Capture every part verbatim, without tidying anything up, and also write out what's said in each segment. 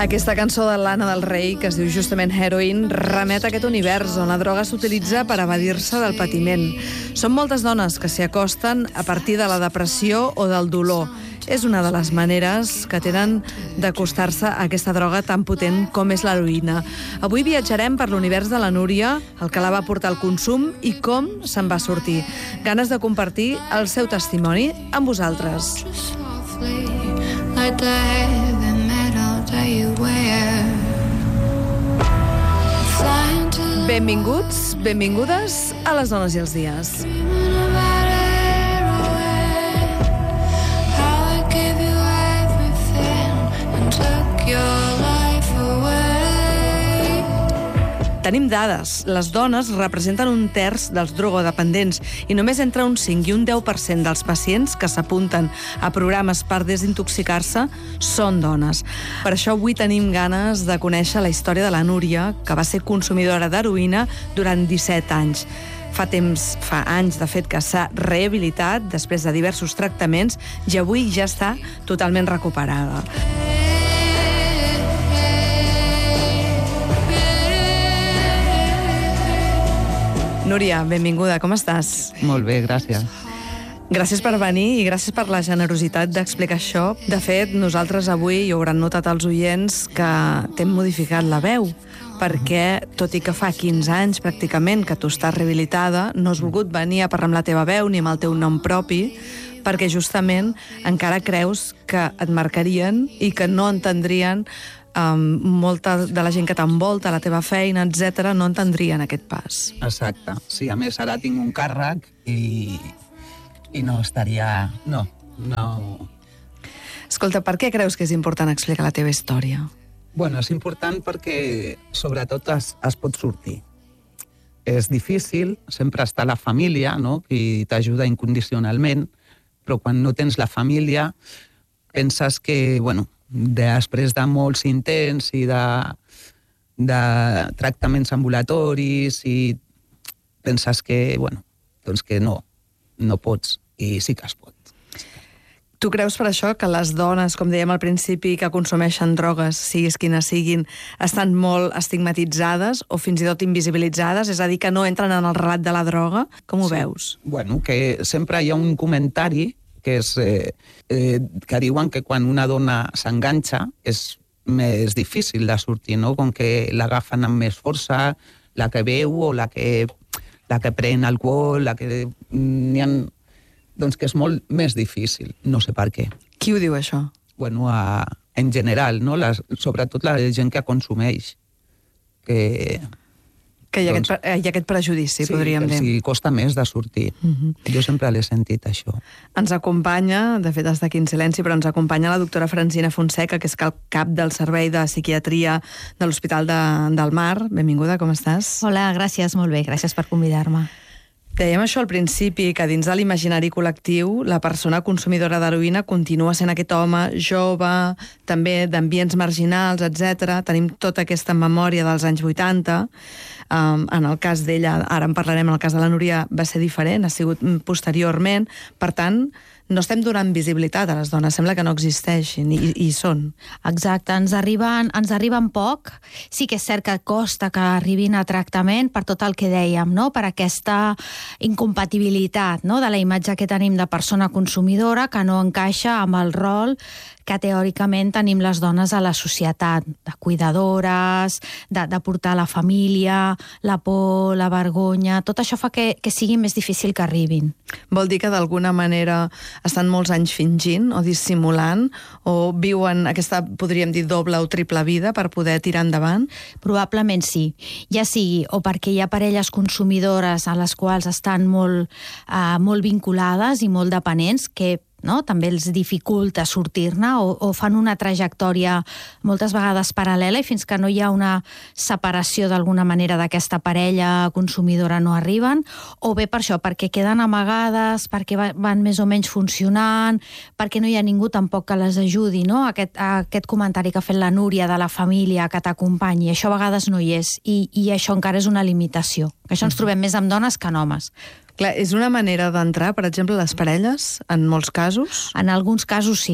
Aquesta cançó de Lana del Rei, que es diu justament Heroin, remet a aquest univers on la droga s'utilitza per evadir-se del patiment. Són moltes dones que s'hi acosten a partir de la depressió o del dolor. És una de les maneres que tenen d'acostar-se a aquesta droga tan potent com és l'heroïna. Avui viatjarem per l'univers de la Núria, el que la va portar al consum i com se'n va sortir. Ganes de compartir el seu testimoni amb vosaltres. Benvinguts, benvingudes a Les Dones i els Dies. Tenim dades. Les dones representen un terç dels drogodependents i només entre un cinc i un deu per cent dels pacients que s'apunten a programes per desintoxicar-se són dones. Per això avui tenim ganes de conèixer la història de la Núria, que va ser consumidora d'heroïna durant disset anys. Fa temps, fa anys, de fet, que s'ha rehabilitat després de diversos tractaments i avui ja està totalment recuperada. Núria, benvinguda, com estàs? Molt bé, gràcies. Gràcies per venir i gràcies per la generositat d'explicar això. De fet, nosaltres avui, hi hauran notat els oients, que t'hem modificat la veu, perquè, tot i que fa quinze anys pràcticament que tu estàs rehabilitada, no has volgut venir a parlar amb la teva veu ni amb el teu nom propi, perquè justament encara creus que et marcarien i que no entendrien Um, molta de la gent que t'envolta, la teva feina, etcètera, no entendrien aquest pas. Exacte. Sí, a més, ara tinc un càrrec i, i no estaria... No, no... Escolta, per què creus que és important explicar la teva història? Bueno, és important perquè, sobretot, es, es pot sortir. És difícil, sempre està la família, no?, qui t'ajuda incondicionalment, però quan no tens la família, penses que, bueno, després de molts intents i de, de tractaments ambulatoris i penses que, bueno, doncs que no, no pots, i sí que es pot. Tu creus per això que les dones, com dèiem al principi, que consumeixen drogues, siguis quines siguin, estan molt estigmatitzades o fins i tot invisibilitzades? És a dir, que no entren en el relat de la droga? Com ho Sí. veus? Bueno, que sempre hi ha un comentari que és eh, eh, que diuen que quan una dona s'enganxa és més difícil de sortir, no? Com que l'agafen amb més força, la que beu o la que, la que pren alcohol, la que... N'hi ha... Doncs que és molt més difícil, no sé per què. Qui ho diu, això? Bueno, a, en general, no? Les, sobretot la gent que consumeix, que... Que hi ha, doncs, aquest, hi ha aquest prejudici, sí, podríem dir. Sí, costa més de sortir. Uh-huh. Jo sempre l'he sentit, això. Ens acompanya, de fet està aquí en silenci, però ens acompanya la doctora Francina Fonseca, que és cap del Servei de Psiquiatria de l'Hospital de, del Mar. Benvinguda, com estàs? Hola, gràcies, molt bé, gràcies per convidar-me. Dèiem això al principi, que dins de l'imaginari col·lectiu la persona consumidora d'heroïna continua sent aquest home jove, també d'ambients marginals, etcètera. Tenim tota aquesta memòria dels anys vuitanta. Um, en el cas d'ella, ara en parlarem, en el cas de la Núria va ser diferent, ha sigut posteriorment. Per tant, no estem donant visibilitat a les dones, sembla que no existeixin, i, i són. Exacte, ens arriben, ens arriben poc. Sí que és cert que costa que arribin a tractament per tot el que dèiem, no? Per aquesta incompatibilitat, no?, de la imatge que tenim de persona consumidora que no encaixa amb el rol que teòricament tenim les dones a la societat, de cuidadores, de, de portar la família, la por, la vergonya... Tot això fa que, que sigui més difícil que arribin. Vol dir que d'alguna manera estan molts anys fingint o dissimulant o viuen aquesta, podríem dir, doble o triple vida per poder tirar endavant? Probablement sí. Ja sigui o perquè hi ha parelles consumidores a les quals estan molt, eh, molt vinculades i molt dependents, que no? També els dificulta sortir-ne o, o fan una trajectòria moltes vegades paral·lela i fins que no hi ha una separació d'alguna manera d'aquesta parella consumidora no arriben, o bé per això, perquè queden amagades, perquè va, van més o menys funcionant, perquè no hi ha ningú tampoc que les ajudi, no? Aquest, aquest comentari que ha fet la Núria de la família que t'acompanyi, això a vegades no hi és, i, i això encara és una limitació. Això ens trobem més amb dones que en homes. Clar, és una manera d'entrar, per exemple, les parelles, en molts casos? En alguns casos sí.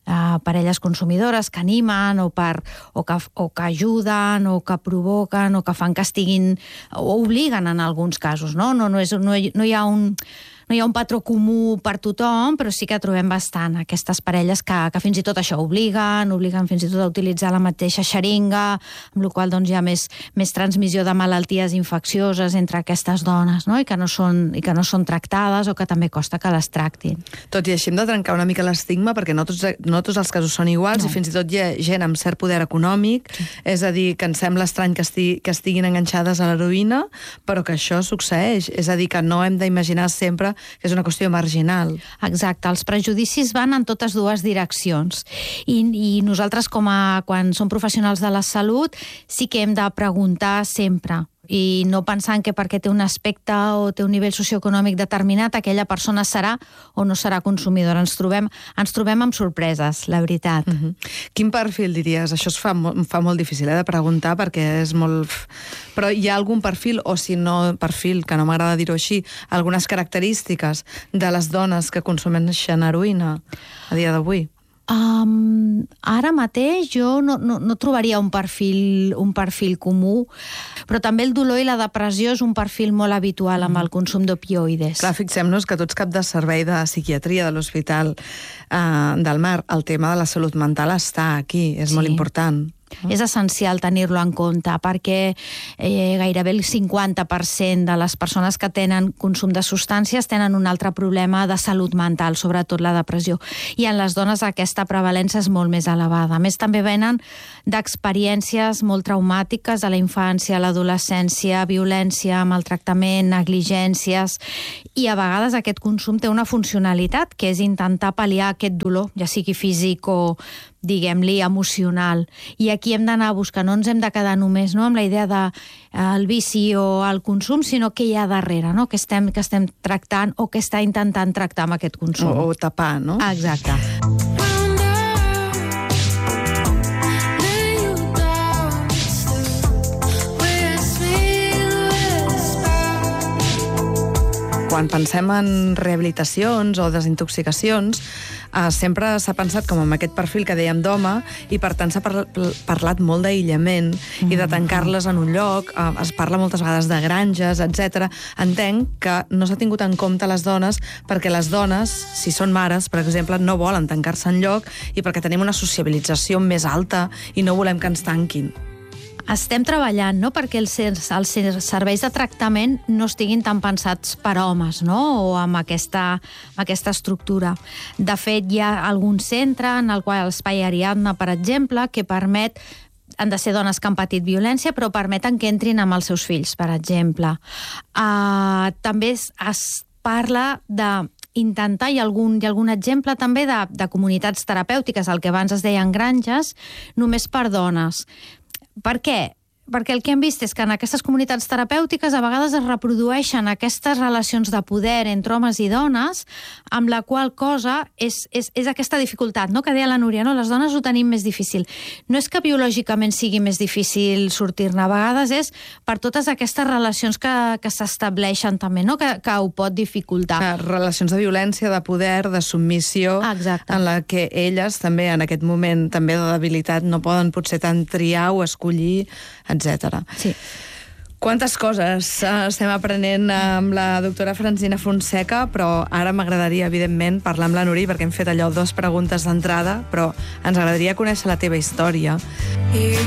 uh, parelles consumidores que animen o, per, o, que, o que ajuden o que provoquen o que fan que estiguin o obliguen en alguns casos, no? No, no, és, no, hi, no hi ha un... No hi ha un patró comú per tothom, però sí que trobem bastant aquestes parelles que, que fins i tot això obliguen, obliguen fins i tot a utilitzar la mateixa xeringa, amb la qual doncs, hi ha més, més transmissió de malalties infeccioses entre aquestes dones, no? I, que no són, i que no són tractades o que també costa que les tractin. Tot i així hem de trencar una mica l'estigma, perquè no tots, no tots els casos són iguals, no. I fins i tot hi ha gent amb cert poder econòmic, sí. És a dir, que ens sembla estrany que, esti, que estiguin enganxades a l'heroïna, però que això succeeix. És a dir, que no hem d'imaginar sempre que és una qüestió marginal. Exacte, els prejudicis van en totes dues direccions. I, i nosaltres, com a, quan som professionals de la salut, sí que hem de preguntar sempre, i no pensant que perquè té un aspecte o té un nivell socioeconòmic determinat, aquella persona serà o no serà consumidora. Ens trobem, ens trobem amb sorpreses, la veritat. Uh-huh. Quin perfil diries? Això es fa, em fa molt difícil eh, de preguntar, perquè és molt... Però hi ha algun perfil, o si no perfil, que no m'agrada dir-ho així, algunes característiques de les dones que consumeixen heroïna a dia d'avui? Um, ara mateix jo no, no, no trobaria un perfil, un perfil comú, però també el dolor i la depressió és un perfil molt habitual amb el consum d'opioides. Clar, fixem-nos que tots cap de servei de psiquiatria de l'Hospital eh, del Mar, el tema de la salut mental està aquí, és sí. Molt important. No? És essencial tenir-lo en compte perquè eh, gairebé el cinquanta per cent de les persones que tenen consum de substàncies tenen un altre problema de salut mental, sobretot la depressió. I en les dones aquesta prevalència és molt més elevada. A més, també venen d'experiències molt traumàtiques a la infància, a l'adolescència, violència, maltractament, negligències, i a vegades aquest consum té una funcionalitat, que és intentar pal·liar aquest dolor, ja sigui físic o diguem-li, emocional. I aquí hem d'anar a buscar, no ens hem de quedar només no, amb la idea del de, vici o el consum, sinó què hi ha darrere, no? que, estem, que estem tractant o que està intentant tractar amb aquest consum. O, o tapar, no? Ah, exacte. Quan pensem en rehabilitacions o desintoxicacions, eh, sempre s'ha pensat com en aquest perfil que dèiem d'home, i per tant s'ha par parlat molt d'aïllament mm. i de tancar-les en un lloc, eh, es parla moltes vegades de granges, etcètera. Entenc que no s'ha tingut en compte les dones perquè les dones, si són mares, per exemple, no volen tancar-se en lloc i perquè tenim una sociabilització més alta i no volem que ens tanquin. Estem treballant no? perquè els, els serveis de tractament no estiguin tan pensats per homes, no? o amb aquesta, amb aquesta estructura. De fet, hi ha algun centre en el qual l'Espai Ariadna, per exemple, que permet, han de ser dones que han patit violència, però permeten que entrin amb els seus fills, per exemple. Uh, també es, es parla de intentar, hi ha algun, hi ha algun exemple també de, de comunitats terapèutiques, el que abans es deien granges, només per dones. Per què? Perquè el que hem vist és que en aquestes comunitats terapèutiques a vegades es reprodueixen aquestes relacions de poder entre homes i dones, amb la qual cosa és, és, és aquesta dificultat, no? que deia la Núria, no? les dones ho tenim més difícil. No és que biològicament sigui més difícil sortir-ne, a vegades és per totes aquestes relacions que, que s'estableixen també, no? que, que ho pot dificultar. Ah, relacions de violència, de poder, de submissió, exacte. En la que elles també en aquest moment també de debilitat no poden potser tant triar o escollir, etcètera. Sí. Quantes coses estem aprenent amb la doctora Francina Fonseca, però ara m'agradaria, evidentment, parlar amb la Núria, perquè hem fet allò dues preguntes d'entrada, però ens agradaria conèixer la teva història.